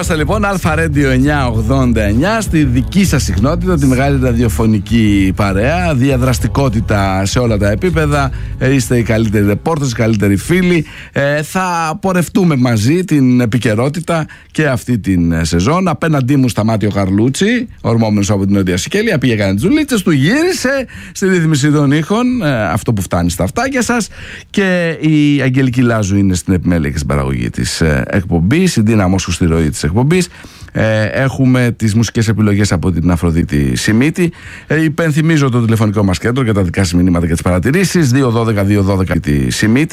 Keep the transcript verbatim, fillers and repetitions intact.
Είμαστε λοιπόν Αλφα Radio εννιακόσια ογδόντα εννιά στη δική σας συχνότητα, τη μεγάλη ραδιοφωνική παρέα. Διαδραστικότητα σε όλα τα επίπεδα. Είστε οι καλύτεροι ρεπόρτες, οι καλύτεροι φίλοι. ε, Θα πορευτούμε μαζί την επικαιρότητα και αυτή την σεζόν. Απέναντί μου Σταμάτη ο Καρλούτσι, ορμόμενος από την Νότια Σικέλια. Πήγε έκανε τις δουλίτσες του, γύρισε στη ρύθμιση των ήχων, ε, αυτό που φτάνει στα αυτάκια σας. Και η Αγγελική Λάζου είναι στην επιμέλεια και στην παραγωγή της ε, εκπομπής, η δύναμος σου στη ροή της εκπομπής. Ε, έχουμε τις μουσικές επιλογές από την Αφροδίτη Σιμίτη. Ε, υπενθυμίζω το τηλεφωνικό μας κέντρο για τα δικά σας μηνύματα και τις παρατηρήσεις. δύο δώδεκα δύο δώδεκα τη Σιμίτη.